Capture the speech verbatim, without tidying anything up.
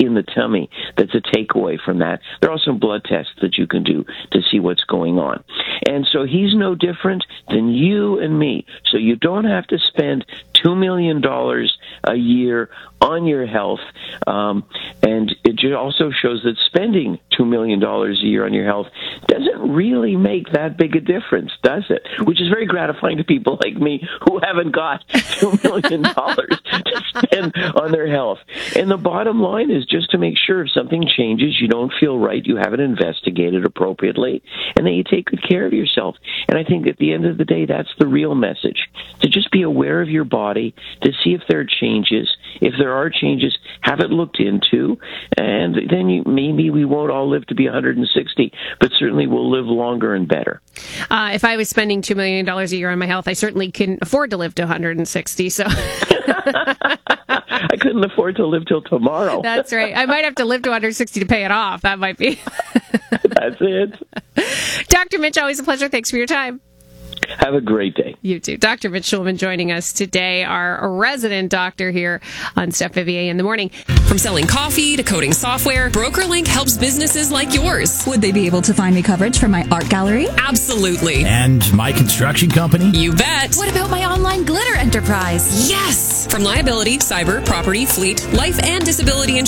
in the tummy that's a takeaway from that. There are some blood tests that you can do to see what's going on. And so he's no different than you and me. So you don't have to spend two million dollars a year on your health. Um, and it also shows that spending two million dollars a year on your health doesn't really make that big a difference, does it? Which is very gratifying to people like me who haven't got two million dollars to spend on their health. And the bottom line is just to make sure if something changes, you don't feel right, you have it investigated appropriately, and then you take good care of yourself. And I think at the end of the day, that's the real message, to just be aware of your body, to see if there are changes. If there are changes, have it looked into, and then you, maybe we won't all live to be one hundred sixty, but certainly we'll live longer and better. Uh, if I was spending two million dollars a year on my health, I certainly couldn't afford to live to one hundred sixty, so... I couldn't afford to live till tomorrow. That's right. I might have to live to one hundred sixty to pay it off. That might be. That's it. Doctor Mitch, always a pleasure. Thanks for your time. Have a great day. You too. Doctor Mitch Shulman joining us today, our resident doctor here on Steph Vivier in the Morning. From selling coffee to coding software, BrokerLink helps businesses like yours. Would they be able to find me coverage for my art gallery? Absolutely. And my construction company? You bet. What about my online glitter enterprise? Yes! From liability, cyber, property, fleet, life, and disability insurance.